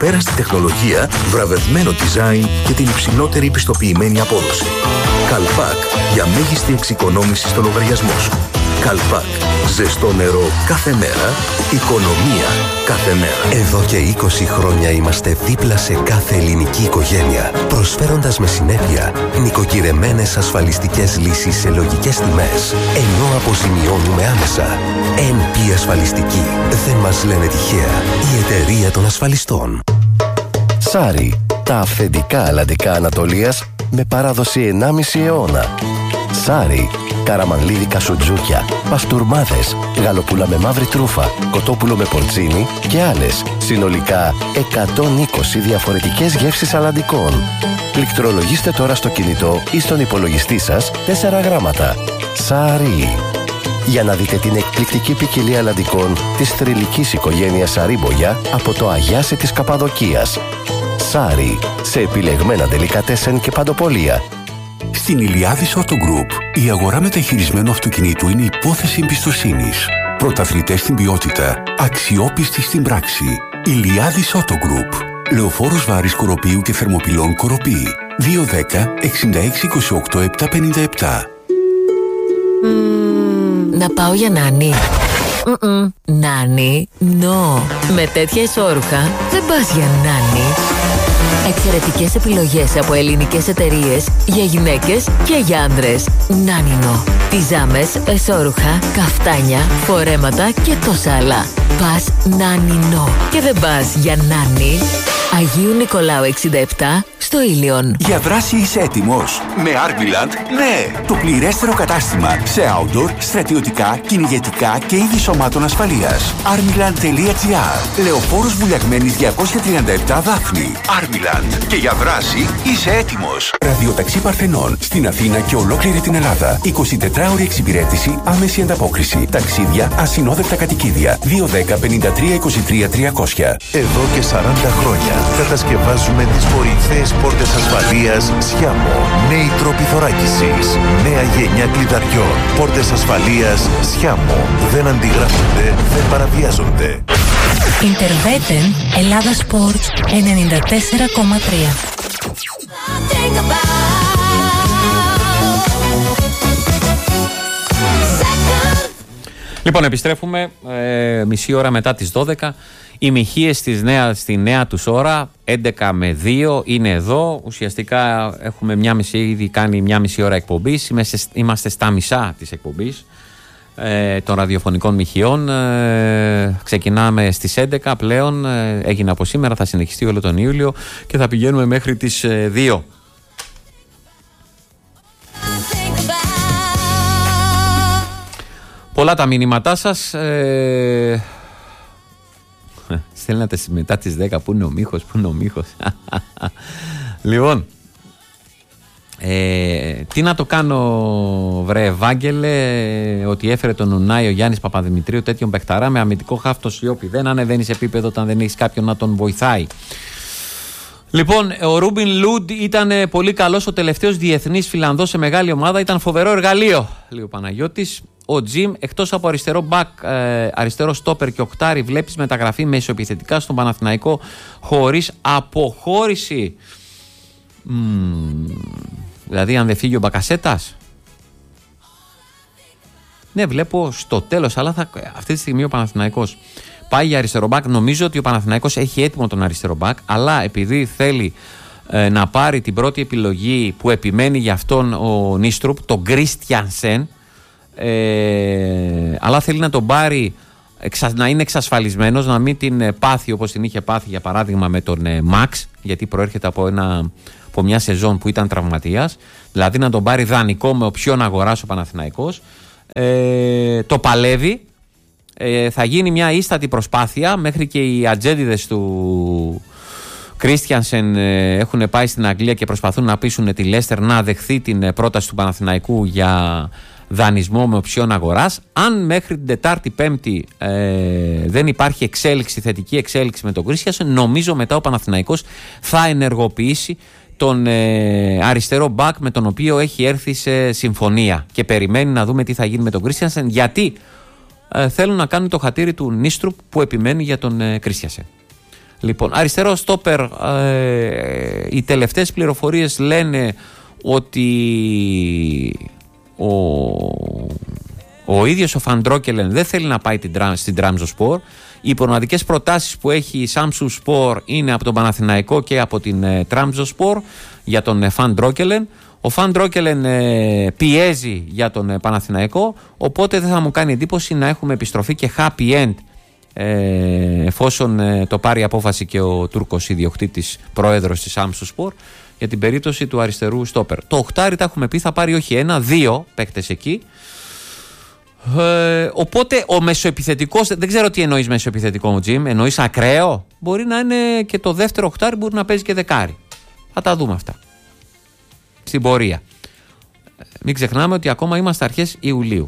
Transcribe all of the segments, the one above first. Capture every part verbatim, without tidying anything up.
ξεπέραστη τεχνολογία, βραβευμένο design και την υψηλότερη πιστοποιημένη απόδοση. Καλπάκ, για μέγιστη εξοικονόμηση στο λογαριασμό σου. Καλπάκ, ζεστό νερό κάθε μέρα, οικονομία κάθε μέρα. Εδώ και είκοσι χρόνια είμαστε δίπλα σε κάθε ελληνική οικογένεια, προσφέροντας με συνέπεια νοικοκυρεμένες ασφαλιστικές λύσεις σε λογικές τιμές, ενώ αποζημιώνουμε άμεσα. εν πι Ασφαλιστική. Δεν μας λένε τυχαία. Η εταιρεία των ασφαλιστών. Σάρι, τα αυθεντικά αλλαντικά Ανατολίας με παράδοση ενάμιση αιώνα. Σάρι, καραμανλίδικα σουτζούκια, παστούρμάδες, γαλοπούλα με μαύρη τρούφα, κοτόπουλο με πορτσίνι και άλλες. Συνολικά εκατόν είκοσι διαφορετικές γεύσεις αλλαντικών. Πληκτρολογήστε τώρα στο κινητό ή στον υπολογιστή σας τέσσερα γράμματα. Σάρι. Για να δείτε την εκπληκτική ποικιλία αλλαντικών της θρυλικής οικογένειας Σαρίμπογια από το Αγιάσι της Καπαδοκίας. Σάρι, σε επιλεγμένα ντελικατέσεν και παντοπολία. Στην Ηλιάδης Auto Group, η αγορά μεταχειρισμένου αυτοκινήτου είναι υπόθεση εμπιστοσύνης. Πρωταθλητές στην ποιότητα, αξιόπιστοι στην πράξη. Ηλιάδης Auto Group. Λεωφόρος Βάρης Κοροπίου και Θερμοπυλών Κοροπή. δύο δέκα εξήντα έξι είκοσι οκτώ επτακόσια πενήντα επτά. Mm, να πάω για νάνι. Mm-mm. Νάνι, no. Με τέτοια ισόρουχα δεν πας για νάνι. Εξαιρετικές επιλογές από ελληνικές εταιρείες για γυναίκες και για άντρες. Νάνινο. Πιζάμες, εσώρουχα, καφτάνια, φορέματα και τόσα άλλα. Πας Νάνινο. Και δεν πας για νάνι. Αγίου Νικολάου εξήντα επτά στο Ήλιον. Για δράση είσαι έτοιμος? Με Armiland, ναι! Το πληρέστερο κατάστημα σε outdoor, στρατιωτικά, κυνηγετικά και είδη σωμάτων ασφαλείας. Armiland τελεία τζι άρ. Λεωφόρος Βουλιαγμένης διακόσια τριάντα επτά Δάφνη. Armiland. Και για δράση είσαι έτοιμος. Ραδιοταξί Παρθενών στην Αθήνα και ολόκληρη την Ελλάδα. εικοσιτετράωρη εξυπηρέτηση, άμεση ανταπόκριση. Ταξίδια, ασυνόδευτα κατοικίδια. δύο δέκα πενήντα τρία είκοσι τρία τριακόσια. Εδώ και σαράντα χρόνια κατασκευάζουμε τις κορυφαίες πόρτες ασφαλείας Σιάμο. Νέοι τρόποι θωράκισης. Νέα γενιά κλειδαριών. Πόρτες ασφαλείας Σιάμο. Δεν αντιγράφονται, δεν παραβιάζονται. Interveten Ελλάδα Sports ενενήντα τέσσερα κόμμα τρία. Λοιπόν, επιστρέφουμε ε, μισή ώρα μετά τις δώδεκα. Οι μοιχείες στη νέα, στη νέα τους ώρα, έντεκα με δύο, είναι εδώ. Ουσιαστικά έχουμε μια μισή, ήδη κάνει μια μισή ώρα εκπομπής. Είμαστε, είμαστε στα μισά της εκπομπής ε, των ραδιοφωνικών μοιχειών. Ε, ξεκινάμε στις έντεκα πλέον. Ε, έγινε από σήμερα, θα συνεχιστεί όλο τον Ιούλιο και θα πηγαίνουμε μέχρι τις ε, δύο. Πολλά τα μηνύματά σας. Ε, στέλνατε μετά τις δέκα. Πού είναι ο Μίχος, πού είναι ο Μίχος. Λοιπόν, ε, τι να το κάνω βρε Ευάγγελε, ότι έφερε τον Ουνάη ο Γιάννης Παπαδημητρίου τέτοιον παιχταρά με αμυντικό χάφτο Σιώπη. Δεν ανεβαίνει σε επίπεδο όταν δεν έχεις κάποιον να τον βοηθάει. Λοιπόν, ο Ρούμπιν Λουντ ήταν πολύ καλός, ο τελευταίος διεθνής Φιλανδός σε μεγάλη ομάδα, ήταν φοβερό εργαλείο, λέει ο Παναγιώτης. Ο Τζιμ, εκτός από αριστερό μπακ, ε, αριστερό στόπερ και οκτάρι, βλέπεις μεταγραφή με ισοεπιθετικά στον Παναθηναϊκό χωρίς αποχώρηση. Mm, δηλαδή, αν δεν φύγει ο Μπακασέτας. Ναι, βλέπω στο τέλος, αλλά θα, αυτή τη στιγμή ο Παναθηναϊκός πάει για αριστερό μπακ. Νομίζω ότι ο Παναθηναϊκός έχει έτοιμο τον αριστερό μπακ, αλλά επειδή θέλει ε, να πάρει την πρώτη επιλογή που επιμένει για αυτόν ο Νίστρουπ, τον Κρίστιανσεν. Ε, αλλά θέλει να τον πάρει, να είναι εξασφαλισμένος, να μην την πάθει όπως την είχε πάθει για παράδειγμα με τον Μαξ, γιατί προέρχεται από, ένα, από μια σεζόν που ήταν τραυματίας, δηλαδή να τον πάρει δανεικό με οψιόν να αγοράσει ο Παναθηναϊκός. Ε, το παλεύει, ε, θα γίνει μια ίστατη προσπάθεια, μέχρι και οι ατζέντιδες του Κρίστιανσεν έχουν πάει στην Αγγλία και προσπαθούν να πείσουν τη Λέστερ να δεχθεί την πρόταση του Παναθηναϊκού για δανεισμό με οψιόν αγοράς. Αν μέχρι την Τετάρτη Πέμπτη ε, δεν υπάρχει εξέλιξη, θετική εξέλιξη με τον Κρίστιανσεν, νομίζω μετά ο Παναθηναϊκός θα ενεργοποιήσει τον ε, αριστερό μπακ με τον οποίο έχει έρθει σε συμφωνία και περιμένει να δούμε τι θα γίνει με τον Κρίστιανσεν, γιατί ε, θέλουν να κάνουν το χατήρι του Νίστρουπ που επιμένει για τον ε, Κρίστιανσεν. Λοιπόν, αριστερό στόπερ, ε, οι τελευταίες πληροφορίες λένε ότι ο, ο ίδιος ο Φαντρόκελεν δεν θέλει να πάει την, στην Τραμζοσπορ. Οι υπονομαδικές προτάσεις που έχει η Σάμσου Σπορ είναι από τον Παναθηναϊκό και από την ε, Τραμζοσπορ για τον ε, Φαντρόκελεν. Ο Φαντρόκελεν ε, πιέζει για τον ε, Παναθηναϊκό, οπότε δεν θα μου κάνει εντύπωση να έχουμε επιστροφή και happy end ε, εφόσον ε, το πάρει απόφαση και ο Τούρκος ιδιοκτήτης πρόεδρος της Σάμσου Σπορ για την περίπτωση του αριστερού στόπερ. Το οχτάρι, τα έχουμε πει, θα πάρει όχι ένα, δύο παίκτες εκεί. Ε, οπότε ο μεσοεπιθετικός, δεν ξέρω τι εννοείς μεσοεπιθετικό μου, Τζιμ, εννοείς ακραίο? Μπορεί να είναι και το δεύτερο οχτάρι, μπορεί να παίζει και δεκάρι. Θα τα δούμε αυτά στην πορεία. Μην ξεχνάμε ότι ακόμα είμαστε αρχές Ιουλίου.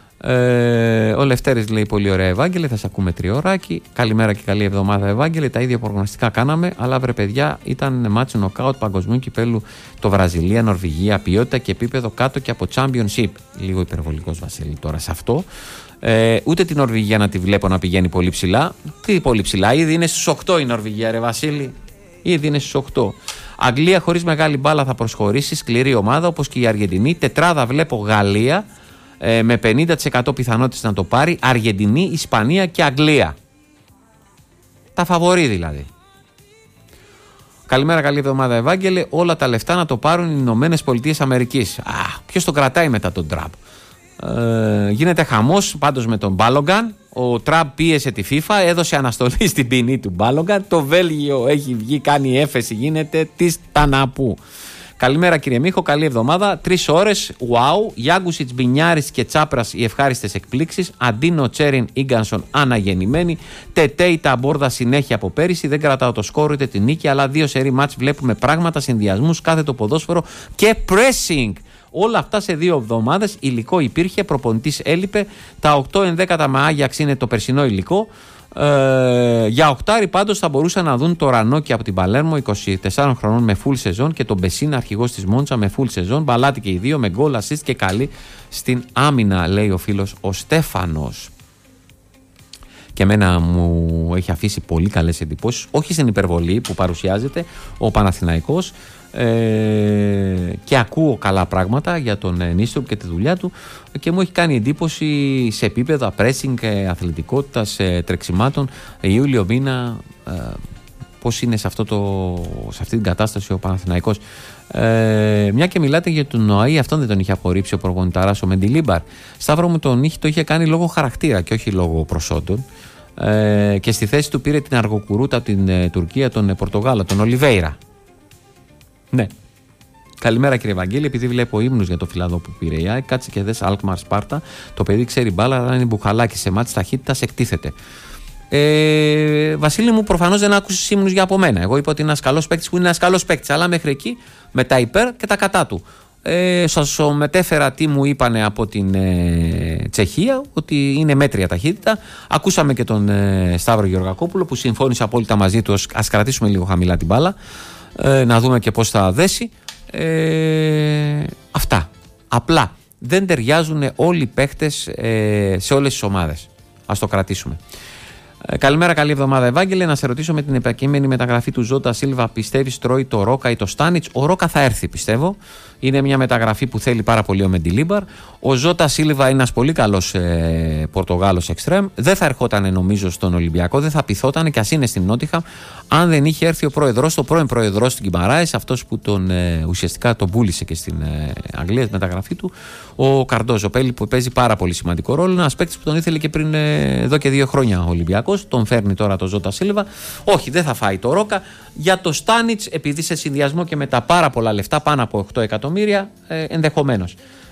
Ε, ο Λευτέρης λέει πολύ ωραία, Ευάγγελε, θα σε ακούμε τριωράκι. Καλημέρα και καλή εβδομάδα, Ευάγγελε. Τα ίδια προγνωστικά κάναμε, αλλά βρε παιδιά, ήταν μάτσο νοκάουτ παγκοσμίου κυπέλου το Βραζιλία, Νορβηγία, ποιότητα και επίπεδο κάτω και από Championship. Λίγο υπερβολικός, Βασίλη, τώρα σε αυτό. Ε, ούτε την Νορβηγία να τη βλέπω να πηγαίνει πολύ ψηλά. Τι πολύ ψηλά, ήδη είναι στους οκτώ η Νορβηγία, ρε Βασίλη. Ήδη είναι στους οκτώ. Αγγλία χωρίς μεγάλη μπάλα θα προσχωρήσει, σκληρή ομάδα όπως και η Αργεντινή. Τετράδα βλέπω Γαλλία ε, με πενήντα τοις εκατό πιθανότητες να το πάρει. Αργεντινή, Ισπανία και Αγγλία. Τα φαβορί δηλαδή. Καλημέρα, καλή εβδομάδα, Ευάγγελε. Όλα τα λεφτά να το πάρουν οι Ηνωμένες Πολιτείες Αμερικής. Α, ποιος το κρατάει μετά τον Τραμπ? Ε, γίνεται χαμός πάντως με τον Μπάλογκαν. Ο Τραμπ πίεσε τη FIFA, έδωσε αναστολή στην ποινή του Μπάλογκαν. Το Βέλγιο έχει βγει, κάνει έφεση, γίνεται της Ταναπού. Καλημέρα κύριε Μίχο, καλή εβδομάδα. Τρεις ώρες, wow. Γιάγκουσιτς, Μπινιάρης και Τσάπρας οι ευχάριστες εκπλήξεις. Αντίνο, Τσέριν, Ίγκανσον αναγεννημένοι. Τετέι, τα μπόρδα συνέχεια από πέρυσι. Δεν κρατάω το σκόρ ούτε την νίκη, αλλά δύο σερί μάτς βλέπουμε πράγματα, συνδυασμούς, κάθε το ποδόσφαιρο και pressing. Όλα αυτά σε δύο εβδομάδες. Υλικό υπήρχε, προπονητής έλειπε. Τα οκτώ ενδέκατα με Άγιαξ είναι το περσινό υλικό. Ε, για οκτάρι πάντως θα μπορούσαν να δουν το Ρανόκι από την Παλέρμο, είκοσι τεσσάρων χρονών με full σεζόν, και τον Μπεσίνα, αρχηγός της Μόντσα, με full σεζόν. Μπαλάτι και οι δύο με γκολ, assist και καλή στην άμυνα, λέει ο φίλος ο Στέφανος. Και εμένα μου έχει αφήσει πολύ καλές εντυπώσεις, όχι στην υπερβολή που παρουσιάζεται ο Παναθηναϊκός. Ε, και ακούω καλά πράγματα για τον Νίστροπ και τη δουλειά του, και μου έχει κάνει εντύπωση σε επίπεδα pressing, αθλητικότητας, τρεξιμάτων. Ιούλιο μήνα, ε, πώς είναι σε, αυτό το, σε αυτή την κατάσταση ο Παναθηναϊκός. Ε, μια και μιλάτε για τον Νοαή, αυτόν δεν τον είχε απορρίψει ο προπονηταράς ο Μεντιλίμπαρ. Σταύρο μου, τον είχε, το είχε κάνει λόγω χαρακτήρα και όχι λόγω προσόντων. Ε, και στη θέση του πήρε την αργοκουρούτα από την ε, Τουρκία, τον ε, Πορτογάλο, τον Ολιβέιρα. Ναι. Καλημέρα κύριε Βαγγέλη, επειδή βλέπω ύμνους για το Φιλάδο που πήρε η ΑΕΚ, κάτσε και δες Αλκμαρ Σπάρτα. Το παιδί ξέρει μπάλα, αλλά είναι μπουχαλάκι σε μάτς ταχύτητας, εκτίθεται. Ε, Βασίλη μου, προφανώς δεν άκουσες ύμνους για από μένα. Εγώ είπα ότι είναι ένας καλός παίκτης, που είναι ένας καλός παίκτης, αλλά μέχρι εκεί με τα υπέρ και τα κατά του. Ε, σας μετέφερα τι μου είπανε από την ε, Τσεχία, ότι είναι μέτρια ταχύτητα. Ακούσαμε και τον ε, Σταύρο Γεωργακόπουλο που συμφώνησε απόλυτα μαζί του. Ας κρατήσουμε λίγο χαμηλά την μπάλα, ε, να δούμε και πώς θα δέσει. Ε, αυτά. Απλά δεν ταιριάζουν όλοι οι παίχτες ε, σε όλες τις ομάδες. Ας το κρατήσουμε. Ε, καλημέρα, καλή εβδομάδα, Ευάγγελε. Να σε ρωτήσω με την επικείμενη μεταγραφή του Ζώτα Σίλβα, πιστεύεις τρώει το Ρόκα ή το Στάνιτς? Ο Ρόκα θα έρθει, πιστεύω. Είναι μια μεταγραφή που θέλει πάρα πολύ ο Μεντιλίμπαρ. Ο Ζώτα Σίλβα είναι ένας πολύ καλός ε, Πορτογάλος εξτρέμ. Δεν θα ερχόταν, νομίζω, στον Ολυμπιακό, δεν θα πειθόταν, και ας είναι στην Νότιχαμ, αν δεν είχε έρθει ο πρόεδρος, το πρώην πρόεδρος του Γκιμαράες, αυτός που τον, ε, ουσιαστικά τον πούλησε και στην ε, Αγγλία, τη μεταγραφή του, ο Καρντόζο, που παίζει πάρα πολύ σημαντικό ρόλο. Ένας παίκτης που τον ήθελε και πριν ε, εδώ και δύο χρόνια ο Ολυμπιακός. Τον φέρνει τώρα το Ζώτα Σίλβα. Όχι, δεν θα φάει το Ρόκα. Για το Στάνιτς, επειδή σε συνδυασμό και με τα πάρα πολλά λεφτά, πάνω από οκτώ εκατομμύρια, ε, ενδεχομένως.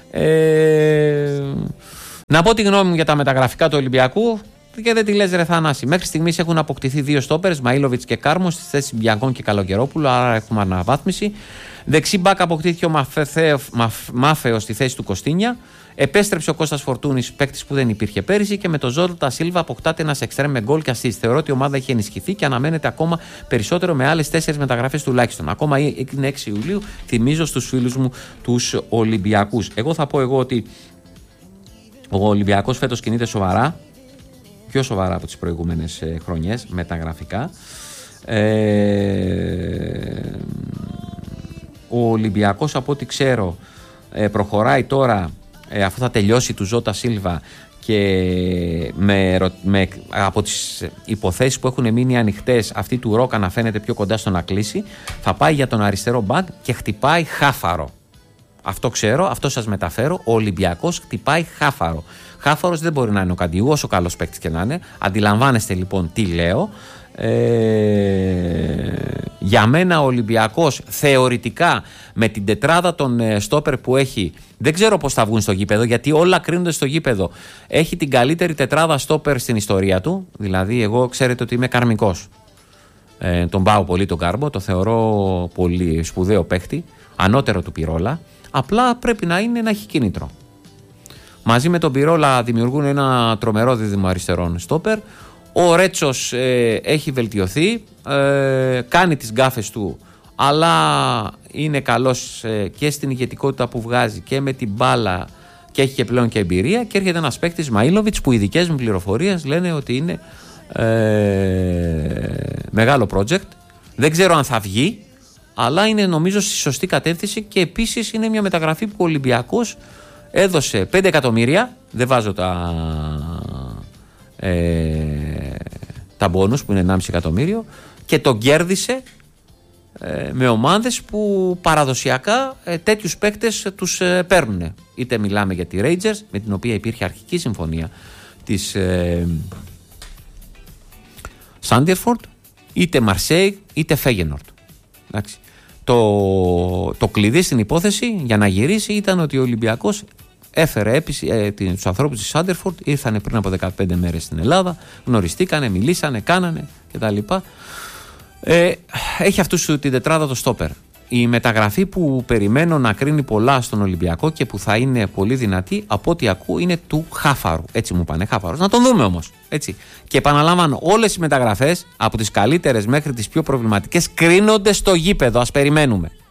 Ε, να πω τη γνώμη μου για τα μεταγραφικά του Ολυμπιακού, και δεν τη λες ρε Θανάση. Μέχρι στιγμής έχουν αποκτηθεί δύο στόπερς, Μαΐλοβιτς και Κάρμο, στις θέσεις Μπιαγκόν και Καλογερόπουλο, άρα έχουμε αναβάθμιση. Δεξί μπακ αποκτήθηκε ο Μάφεο στη θέση του Κωστίνια. Επέστρεψε ο Κώστας Φορτούνης, παίκτης που δεν υπήρχε πέρυσι, και με το Ζώτα Σίλβα αποκτάται ένας εξτρέμ με γκολ και assist. Θεωρώ ότι η ομάδα έχει ενισχυθεί και αναμένεται ακόμα περισσότερο με άλλες τέσσερις μεταγραφές τουλάχιστον. Ακόμα είναι έξι Ιουλίου, θυμίζω στους φίλους μου τους Ολυμπιακούς. Εγώ θα πω εγώ ότι ο Ολυμπιακός φέτος κινείται σοβαρά, πιο σοβαρά από τις προηγούμενες χρονιές μεταγραφικά. Ε, ο Ολυμπιακός, από ό,τι ξέρω, ε, προχωράει τώρα, ε, αφού θα τελειώσει του Ζώτα Σίλβα, και με, με, από τις υποθέσεις που έχουν μείνει ανοιχτές, αυτή του Ρόκα να φαίνεται πιο κοντά στο να κλείσει, θα πάει για τον αριστερό μπακ και χτυπάει Χάφαρο. Αυτό ξέρω, αυτό σας μεταφέρω. Ο Ολυμπιακός χτυπάει Χάφαρο. Χάφαρος δεν μπορεί να είναι ο Καντιού, όσο καλός παίκτης και να είναι. Αντιλαμβάνεστε λοιπόν τι λέω. Ε, για μένα ο Ολυμπιακός θεωρητικά με την τετράδα των ε, στόπερ που έχει, δεν ξέρω πώς θα βγουν στο γήπεδο, γιατί όλα κρίνονται στο γήπεδο. Έχει την καλύτερη τετράδα στόπερ στην ιστορία του. Δηλαδή εγώ ξέρετε ότι είμαι καρμικός, ε, τον πάω πολύ τον Κάρμπο, το θεωρώ πολύ σπουδαίο παίχτη, ανώτερο του Πυρόλα. Απλά πρέπει να είναι να έχει κίνητρο. Μαζί με τον Πυρόλα δημιουργούν ένα τρομερό δίδυμο αριστερών στόπερ. Ο Ρέτσος ε, έχει βελτιωθεί, ε, κάνει τις γκάφες του, αλλά είναι καλός ε, και στην ηγετικότητα που βγάζει και με την μπάλα, και έχει και πλέον και εμπειρία, και έρχεται ένας παίκτης Μαΐλοβιτς που οι δικές μου πληροφορίες λένε ότι είναι ε, μεγάλο project. Δεν ξέρω αν θα βγει, αλλά είναι νομίζω στη σωστή κατεύθυνση, και επίσης είναι μια μεταγραφή που ο Ολυμπιακός έδωσε πέντε εκατομμύρια, δεν βάζω τα... Ε, τα μπόνους που είναι ενάμιση εκατομμύριο, και τον κέρδισε ε, με ομάδες που παραδοσιακά ε, τέτοιους παίκτες τους ε, παίρνουν. Είτε μιλάμε για τη Rangers, με την οποία υπήρχε αρχική συμφωνία της ε, Σάντερφορντ, είτε Μαρσέη είτε Φέγενορντ. Εντάξει. Το, το κλειδί στην υπόθεση για να γυρίσει ήταν ότι ο Ολυμπιακός έφερε ε, τους ανθρώπους της Σάντερφορντ, ήρθανε πριν από δεκαπέντε μέρες στην Ελλάδα, γνωριστήκανε, μιλήσανε, κάνανε κτλ. Ε, έχει αυτούς την τετράδα το στόπερ. Η μεταγραφή που περιμένω να κρίνει πολλά στον Ολυμπιακό και που θα είναι πολύ δυνατή, από ό,τι ακούω, είναι του Χάφαρου. Έτσι μου πάνε, Χάφαρος. Να τον δούμε όμως. Έτσι. Και επαναλαμβάνω, όλες οι μεταγραφές, από τις καλύτερες μέχρι τις πιο προβληματικές, κρίνονται στο γήπεδο. Ας περιμένουμε.